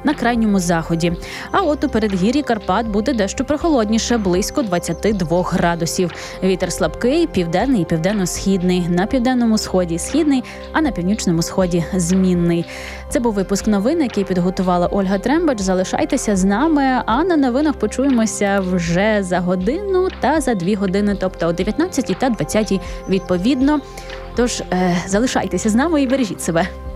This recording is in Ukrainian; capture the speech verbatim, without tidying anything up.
на крайньому заході. А от у передгір'ї Карпат буде дещо прохолодніше, близько двадцять два градусів. Вітер слабкий, південний і південно-східний. На південному сході східний, а на північному сході змінний. Це був випуск новин, який підготувала Ольга Трембач. Залишайтеся з нами, а на новинах почуємося вже за годину та за дві години, тобто о дев'ятнадцятій та двадцятій відповідно. Тож е, залишайтеся з нами і бережіть себе.